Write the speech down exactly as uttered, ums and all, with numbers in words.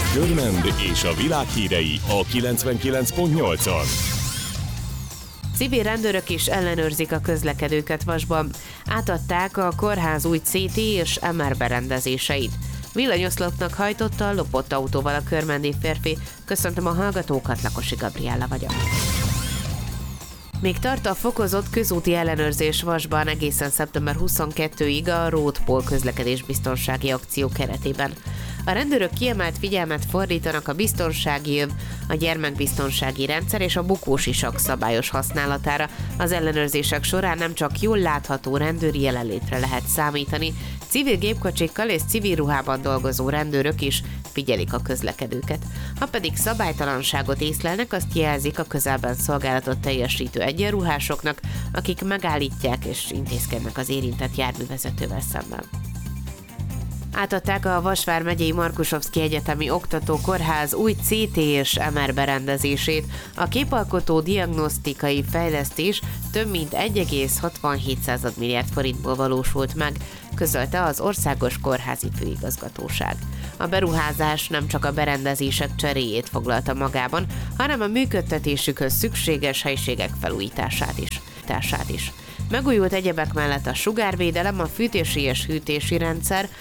Körmend és a világ hírei a kilencvenkilenc pont nyolcon. Civil rendőrök is ellenőrzik a közlekedőket Vasban. Átadták a kórház új cé té és em er berendezéseit. Villanyoszlopnak hajtotta a lopott autóval a körmendi férfi. Köszöntöm a hallgatókat, Lakosi Gabriella vagyok. Még tart a fokozott közúti ellenőrzés Vasban egészen szeptember huszonkettedikéig a Roadpol közlekedésbiztonsági akció keretében. A rendőrök kiemelt figyelmet fordítanak a biztonsági öv, a gyermekbiztonsági rendszer és a bukósisak szabályos használatára. Az ellenőrzések során nem csak jól látható rendőri jelenlétre lehet számítani, civil gépkocsikkal és civil ruhában dolgozó rendőrök is figyelik a közlekedőket. Ha pedig szabálytalanságot észlelnek, azt jelzik a közelben szolgálatot teljesítő egyenruhásoknak, akik megállítják és intézkednek az érintett járművezetővel szemben. Átadták a Vas vármegyei Markusovszki Egyetemi Oktatókórház új cé té és em er berendezését. A képalkotó diagnosztikai fejlesztés több mint egy egész hatvanhét milliárd forintból valósult meg, közölte az Országos Kórházi Főigazgatóság. A beruházás nem csak a berendezések cseréjét foglalta magában, hanem a működtetésükhöz szükséges helyiségek felújítását is. is. Megújult egyebek mellett a sugárvédelem, a fűtési és hűtési rendszer,